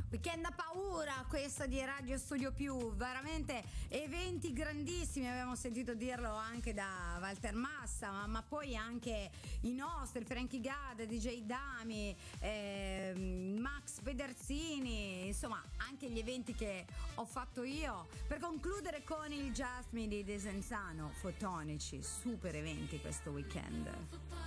Weekend da paura, questo di Radio Studio Più, veramente eventi grandissimi, abbiamo sentito dirlo anche da Walter Massa, ma poi anche i nostri, Frankie Gad, DJ Dami, Max Pederzini, insomma anche gli eventi che ho fatto io, per concludere con il Just Me di Desenzano, Fotonici, super eventi questo weekend.